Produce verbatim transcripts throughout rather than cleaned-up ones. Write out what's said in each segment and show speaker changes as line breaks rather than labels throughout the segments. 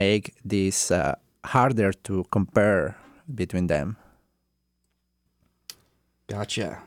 make this uh, harder to compare between them.
Gotcha.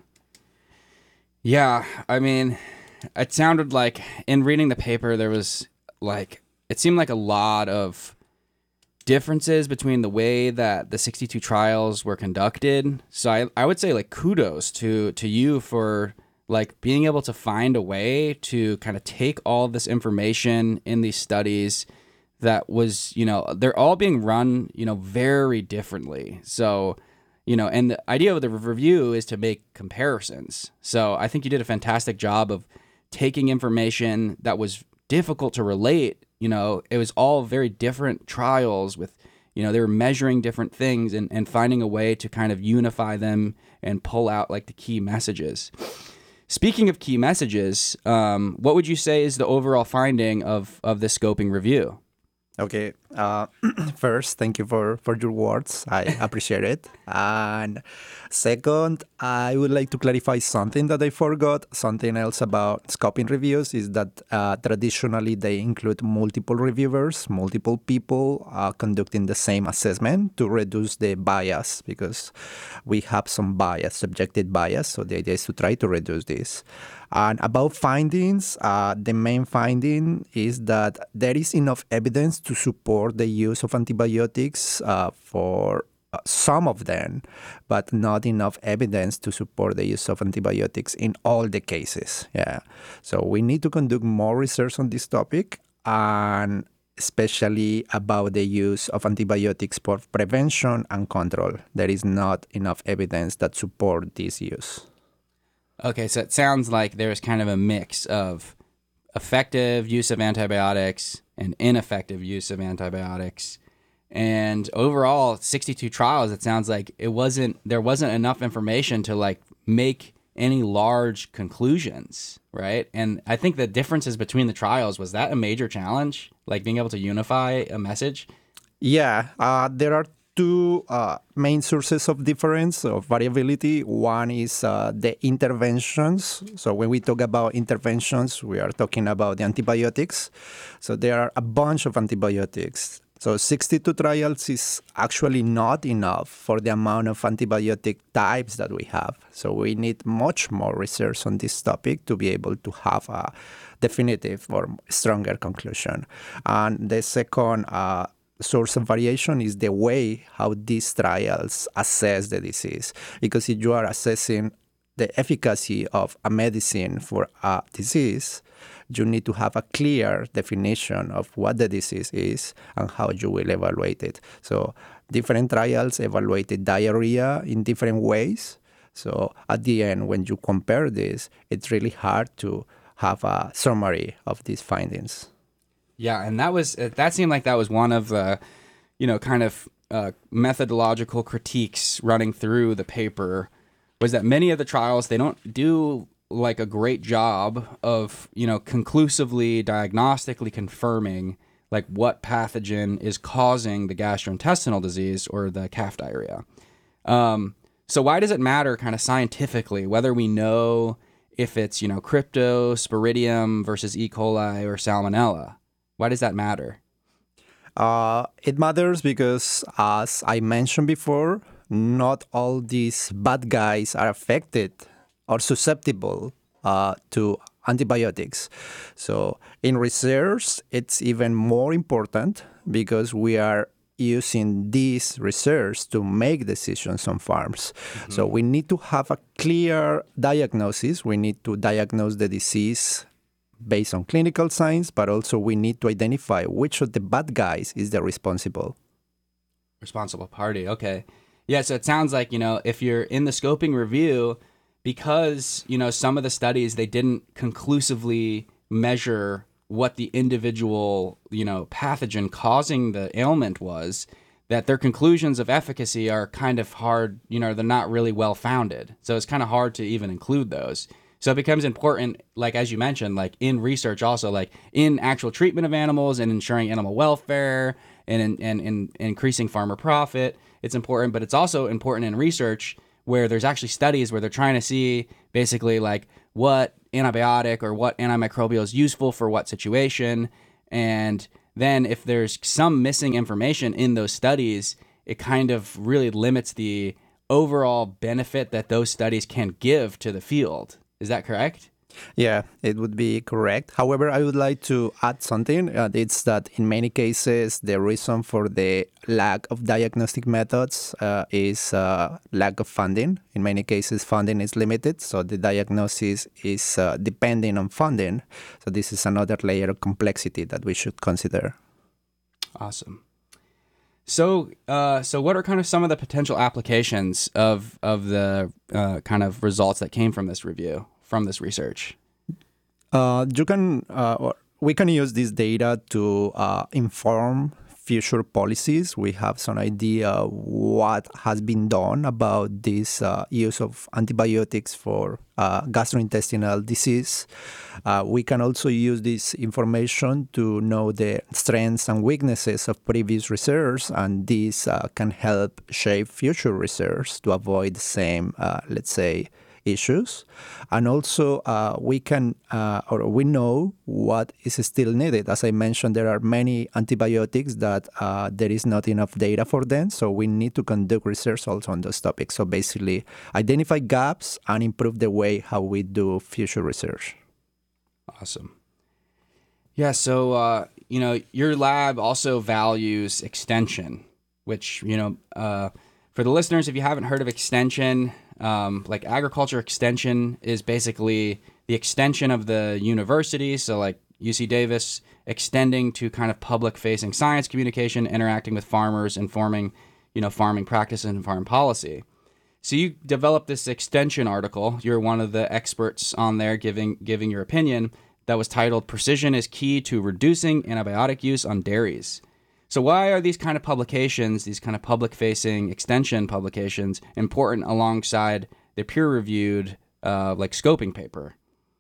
Yeah, I mean, it sounded like in reading the paper, there was like, it seemed like a lot of differences between the way that the sixty-two trials were conducted. So I, I would say like kudos to, to you for like being able to find a way to kind of take all of this information in these studies that was, you know, they're all being run, you know, very differently. So, you know, and the idea of the review is to make comparisons. So I think you did a fantastic job of taking information that was difficult to relate. You know, it was all very different trials with, you know, they were measuring different things and, and finding a way to kind of unify them and pull out like the key messages. Speaking of key messages, um, what would you say is the overall finding of, of this scoping review?
Okay. Uh, first, thank you for, for your words. I appreciate it. And second, I would like to clarify something that I forgot. Something else about scoping reviews is that uh, traditionally they include multiple reviewers, multiple people uh, conducting the same assessment to reduce the bias, because we have some bias, subjective bias. So the idea is to try to reduce this. And about findings, uh, the main finding is that there is enough evidence to support the use of antibiotics uh, for uh, some of them, but not enough evidence to support the use of antibiotics in all the cases. Yeah. So we need to conduct more research on this topic, and especially about the use of antibiotics for prevention and control. There is not enough evidence that support this use.
Okay, so it sounds like there's kind of a mix of effective use of antibiotics and ineffective use of antibiotics. And overall, sixty-two trials, it sounds like it wasn't there wasn't enough information to like make any large conclusions, right? And I think the differences between the trials, was that a major challenge? Like being able to unify a message?
Yeah, uh, there are two uh, main sources of difference, of variability. One is uh, the interventions. So when we talk about interventions, we are talking about the antibiotics. So there are a bunch of antibiotics. So sixty-two trials is actually not enough for the amount of antibiotic types that we have. So we need much more research on this topic to be able to have a definitive or stronger conclusion. And the second uh, source of variation is the way how these trials assess the disease. Because if you are assessing the efficacy of a medicine for a disease, you need to have a clear definition of what the disease is and how you will evaluate it. So different trials evaluated diarrhea in different ways. So at the end, when you compare this, it's really hard to have a summary of these findings.
Yeah, and that was that seemed like that was one of the, you know, kind of uh, methodological critiques running through the paper, was that many of the trials, they don't do like a great job of, you know, conclusively diagnostically confirming like what pathogen is causing the gastrointestinal disease or the calf diarrhea. Um, so why does it matter kind of scientifically whether we know if it's, you know, Cryptosporidium versus E. coli or Salmonella? Why does that matter?
Uh, it matters because, as I mentioned before, not all these bad guys are affected or susceptible uh, to antibiotics. So in research, it's even more important because we are using this research to make decisions on farms. Mm-hmm. So we need to have a clear diagnosis. We need to diagnose the disease based on clinical signs, but also we need to identify which of the bad guys is the responsible.
Responsible party, okay. Yeah, so it sounds like, you know, if you're in the scoping review, because, you know, some of the studies, they didn't conclusively measure what the individual, you know, pathogen causing the ailment was, that their conclusions of efficacy are kind of hard, you know, they're not really well founded. So it's kind of hard to even include those. So it becomes important, like, as you mentioned, like in research also, like in actual treatment of animals and ensuring animal welfare and in, and, and increasing farmer profit. It's important, but it's also important in research where there's actually studies where they're trying to see basically like what antibiotic or what antimicrobial is useful for what situation. And then if there's some missing information in those studies, it kind of really limits the overall benefit that those studies can give to the field. Is that correct?
Yeah, it would be correct. However, I would like to add something. Uh, it's that in many cases, the reason for the lack of diagnostic methods uh, is uh, lack of funding. In many cases, funding is limited, so the diagnosis is uh, depending on funding. So this is another layer of complexity that we should consider.
Awesome. So, uh, so what are kind of some of the potential applications of of the uh, kind of results that came from this review? From this research?
Uh, you can, uh, we can use this data to uh, inform future policies. We have some idea what has been done about this uh, use of antibiotics for uh, gastrointestinal disease. Uh, we can also use this information to know the strengths and weaknesses of previous research, and this uh, can help shape future research to avoid the same, uh, let's say, issues. And also uh, we can uh, or we know what is still needed. As I mentioned, there are many antibiotics that uh, there is not enough data for them, so we need to conduct research also on those topics. So basically identify gaps and improve the way how we do future research.
Awesome. Yeah, so uh, you know, your lab also values extension, which, you know, uh, for the listeners, if you haven't heard of extension, Um, like agriculture extension is basically the extension of the university. So like U C Davis extending to kind of public facing science communication, interacting with farmers, informing, you know, farming practices and farm policy. So you developed this extension article. You're one of the experts on there giving, giving your opinion that was titled "Precision is Key to Reducing Antibiotic Use on Dairies." So why are these kind of publications, these kind of public-facing extension publications, important alongside the peer-reviewed, uh, like, scoping paper?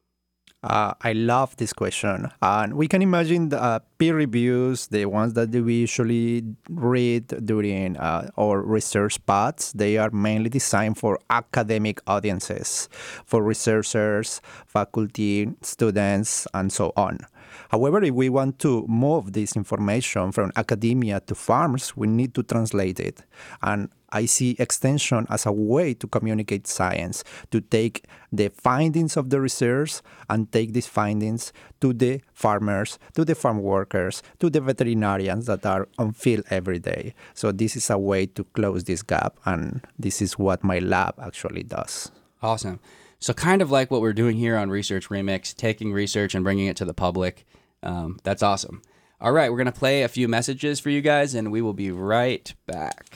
Uh, I love this question. And we can imagine the uh, peer reviews, the ones that we usually read during uh, our research paths. They are mainly designed for academic audiences, for researchers, faculty, students, and so on. However, if we want to move this information from academia to farms, we need to translate it. And I see extension as a way to communicate science, to take the findings of the research and take these findings to the farmers, to the farm workers, to the veterinarians that are on field every day. So this is a way to close this gap, and this is what my lab actually does.
Awesome. So kind of like what we're doing here on Research Remix, taking research and bringing it to the public. Um, that's awesome. All right, we're going to play a few messages for you guys, and we will be right back.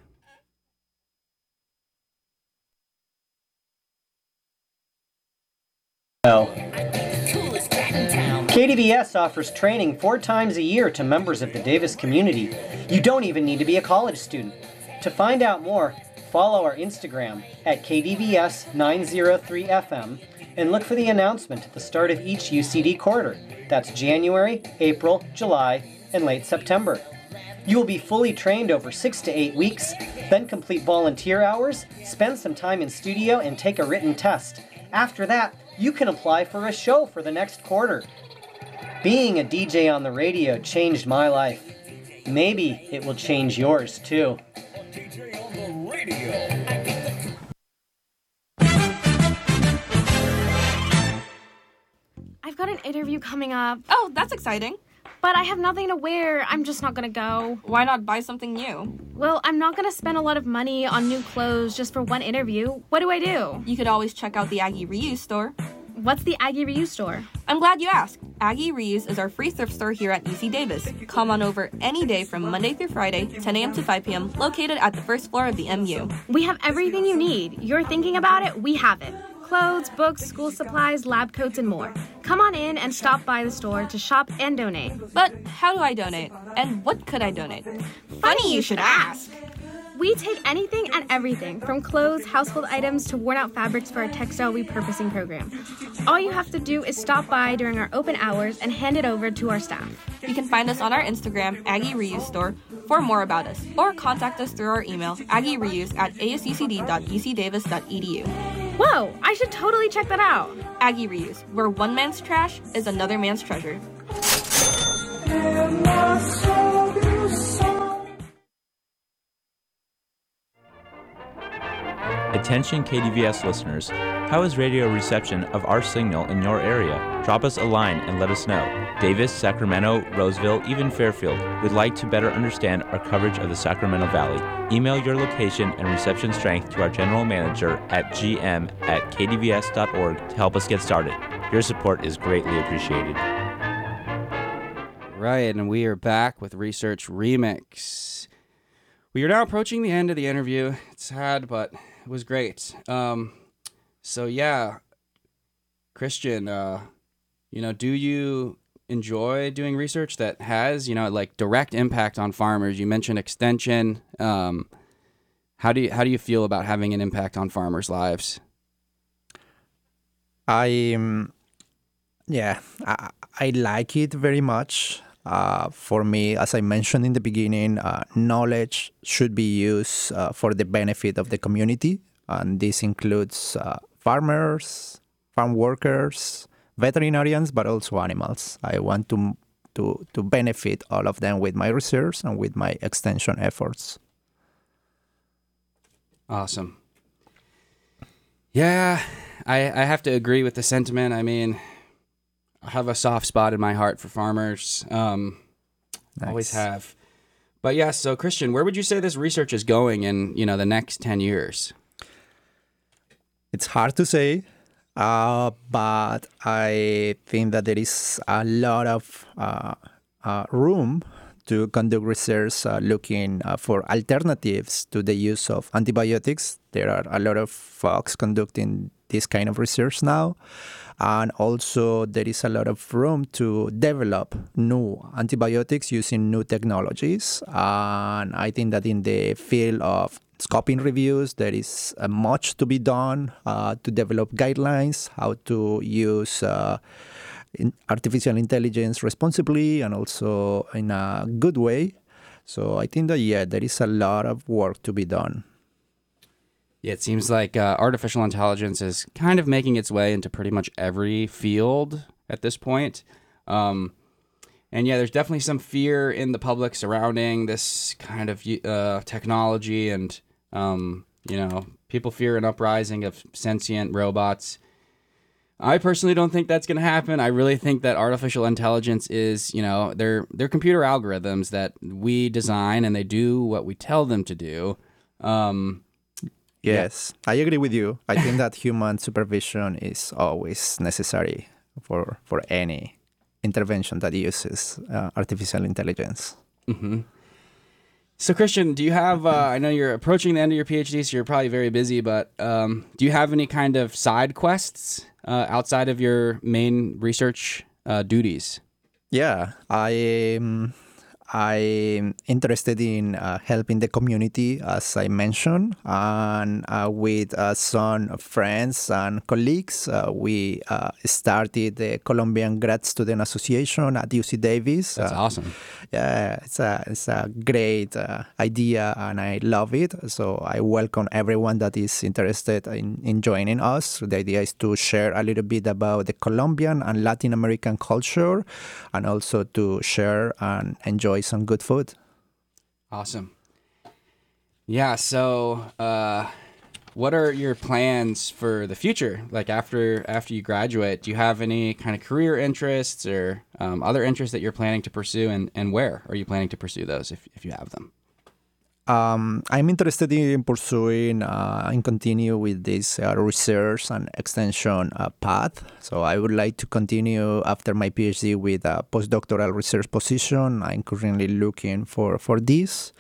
K D V S offers training four times a year to members of the Davis community. You don't even need to be a college student. To find out more, follow our Instagram at K D V S nine oh three F M and look for the announcement at the start of each U C D quarter. That's January, April, July, and late September. You will be fully trained over six to eight weeks, then complete volunteer hours, spend some time in studio, and take a written test. After that, you can apply for a show for the next quarter. Being a D J on the radio changed my life. Maybe it will change yours too.
D J on the radio.
I've got an interview coming up.
Oh, that's exciting.
But I have nothing to wear. I'm just not gonna go.
Why not buy something new?
Well, I'm not gonna spend a lot of money on new clothes just for one interview. What do I do?
You could always check out the Aggie Reuse store.
What's the Aggie Reuse store?
I'm glad you asked. Aggie Reuse is our free thrift store here at U C Davis. Come on over any day from Monday through Friday, ten a.m. to five p.m., located at the first floor of the M U.
We have everything you need. You're thinking about it, we have it. Clothes, books, school supplies, lab coats, and more. Come on in and stop by the store to shop and donate.
But how do I donate? And what could I donate? Funny you should ask.
We take anything and everything, from clothes, household items, to worn-out fabrics for our textile repurposing program. All you have to do is stop by during our open hours and hand it over to our staff.
You can find us on our Instagram, Aggie Reuse Store, for more about us, or contact us through our email, aggiereuse at a s u c d dot u c davis dot e d u.
Whoa, I should totally check that out.
Aggie Reuse, where one man's trash is another man's treasure.
Attention K D V S listeners, how is radio reception of our signal in your area? Drop us a line and let us know. Davis, Sacramento, Roseville, even Fairfield would like to better understand our coverage of the Sacramento Valley. Email your location and reception strength to our general manager at g m at k d v s dot org to help us get started. Your support is greatly appreciated.
Right, and we are back with Research Remix. We are now approaching the end of the interview. It's sad, but it was great. Um, so yeah, Christian, uh, you know, do you enjoy doing research that has, you know, like direct impact on farmers? You mentioned extension. Um, how do you how do you feel about having an impact on farmers' lives?
I um, yeah, I, I like it very much. Uh, for me, as I mentioned in the beginning, uh, knowledge should be used uh, for the benefit of the community, and this includes uh, farmers, farm workers, veterinarians, but also animals. I want to to to benefit all of them with my research and with my extension efforts.
Awesome. Yeah, I I have to agree with the sentiment. I mean, I have a soft spot in my heart for farmers. Um,
Nice.
Always have. But yeah, so Christian, where would you say this research is going in, you know, the next ten years?
It's hard to say, uh, but I think that there is a lot of uh, uh, room to conduct research uh, looking uh, for alternatives to the use of antibiotics. There are a lot of folks conducting this kind of research now. And also there is a lot of room to develop new antibiotics using new technologies. And I think that in the field of scoping reviews, there is uh, much to be done uh, to develop guidelines, how to use uh, in artificial intelligence responsibly and also in a good way. So I think that, yeah, there is a lot of work to be done.
Yeah, it seems like uh, artificial intelligence is kind of making its way into pretty much every field at this point. Um, and yeah, there's definitely some fear in the public surrounding this kind of uh, technology. And, um, you know, people fear an uprising of sentient robots. I personally don't think that's going to happen. I really think that artificial intelligence is, you know, they're, they're computer algorithms that we design and they do what we tell them to do. Um
Yes, yeah. I agree with you. I think that human supervision is always necessary for for any intervention that uses uh, artificial intelligence.
Mm-hmm. So, Christian, do you have, uh, I know you're approaching the end of your PhD, so you're probably very busy, but um, do you have any kind of side quests uh, outside of your main research uh, duties?
Yeah, I um, I'm interested in uh, helping the community, as I mentioned, and uh, with uh, some friends and colleagues, uh, we uh, started the Colombian Grad Student Association at U C Davis.
That's
uh,
awesome.
Yeah, it's a it's a great uh, idea, and I love it. So I welcome everyone that is interested in, in joining us. The idea is to share a little bit about the Colombian and Latin American culture, and also to share and enjoy some good food.
Awesome. Yeah, so uh, what are your plans for the future? Like after after you graduate, do you have any kind of career interests or um, other interests that you're planning to pursue, and, and where are you planning to pursue those if, if you have them?
Um, I'm interested in pursuing uh, and continue with this uh, research and extension uh, path. So I would like to continue after my PhD with a postdoctoral research position. I'm currently looking for, for this.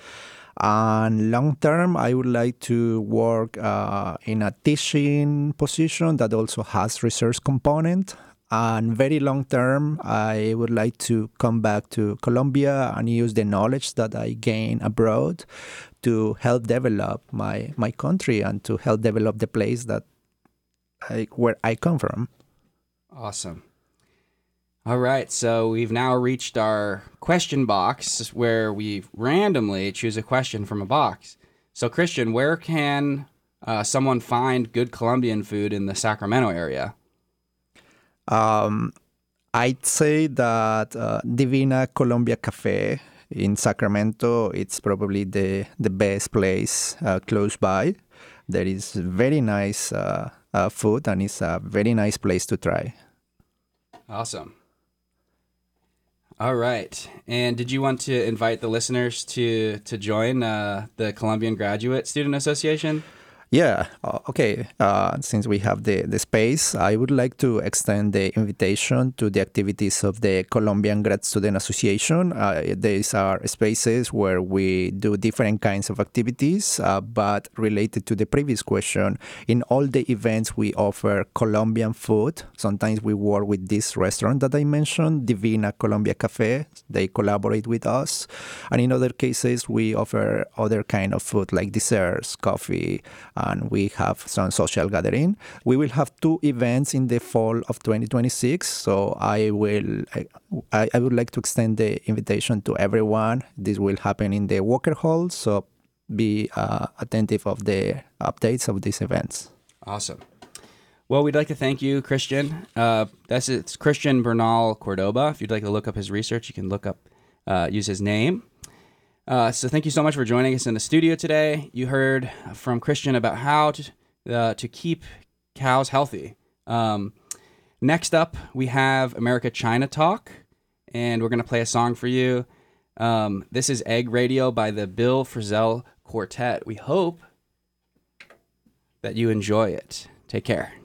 And long term, I would like to work uh, in a teaching position that also has research component. And very long term, I would like to come back to Colombia and use the knowledge that I gain abroad to help develop my, my country and to help develop the place that I, where I come from.
Awesome. All right, so we've now reached our question box where we randomly choose a question from a box. So Christian, where can uh, someone find good Colombian food in the Sacramento area?
Um, I'd say that uh, Divina Colombia Cafe In Sacramento, it's probably the, the best place uh, close by. There is very nice uh, uh, food, and it's a very nice place to try.
Awesome. All right. And did you want to invite the listeners to to join uh, the Colombian Graduate Student Association?
Yeah, uh, okay. Uh, since we have the, the space, I would like to extend the invitation to the activities of the Colombian Grad Student Association. Uh, these are spaces where we do different kinds of activities, uh, but related to the previous question, in all the events we offer Colombian food. Sometimes we work with this restaurant that I mentioned, Divina Colombia Cafe. They collaborate with us. And in other cases, we offer other kind of food like desserts, coffee, and we have some social gathering. We will have two events in the fall of twenty twenty-six, so I will I, I would like to extend the invitation to everyone. This will happen in the Walker Hall, so be uh, attentive of the updates of these events.
Awesome. Well, we'd like to thank you, Christian. Uh, that's it's Christian Bernal Cordoba. If you'd like to look up his research, you can look up uh, use his name. Uh, so thank you so much for joining us in the studio today. You heard from Christian about how to uh, to keep cows healthy. Um, next up, we have America China Talk, and we're going to play a song for you. Um, this is Egg Radio by the Bill Frisell Quartet. We hope that you enjoy it. Take care.